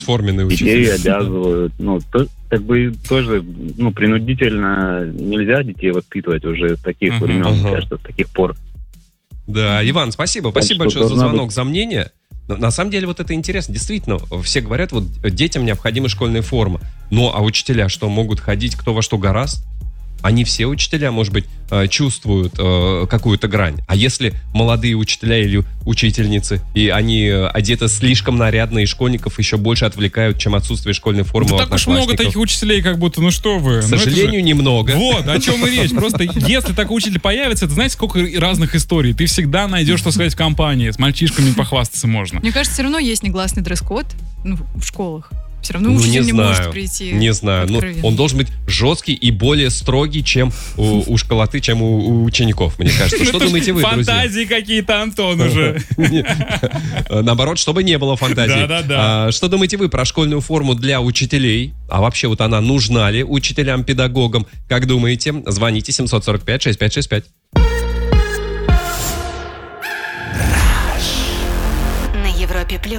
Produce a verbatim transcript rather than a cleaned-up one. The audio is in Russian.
форменные учителя. Детей обязывают. Ну, то, как бы тоже, ну, принудительно нельзя детей воспитывать уже с таких uh-huh. времен, uh-huh. кажется, с таких пор. Да, Иван, спасибо. Спасибо так большое за звонок, быть... за мнение. На самом деле вот это интересно. Действительно, все говорят, вот детям необходима школьная форма. Ну, а учителя что, могут ходить кто во что горазд? Они все учителя, может быть, чувствуют какую-то грань. А если молодые учителя или учительницы, и они одеты слишком нарядно, и школьников еще больше отвлекают, чем отсутствие школьной формы ну, у так уж много таких учителей, как будто, ну что вы. К сожалению, же... немного. Вот, о чем и речь. Просто если такой учитель появится, это знаете, сколько разных историй. Ты всегда найдешь, что сказать в компании. С мальчишками похвастаться можно. Мне кажется, все равно есть негласный дресс-код ну, в школах. Все равно ну, учитель не, не знаю, может прийти. Не знаю. Ну, он должен быть жесткий и более строгий, чем у, у школоты, чем у, у учеников, мне кажется. Что думаете вы, друзья? Фантазии какие-то, Антон, уже. Наоборот, чтобы не было фантазии. Да-да-да. Что думаете вы про школьную форму для учителей? А вообще вот она нужна ли учителям, педагогам? Как думаете? Звоните семь сорок пять шестьдесят пять шестьдесят пять. На Европе плюс.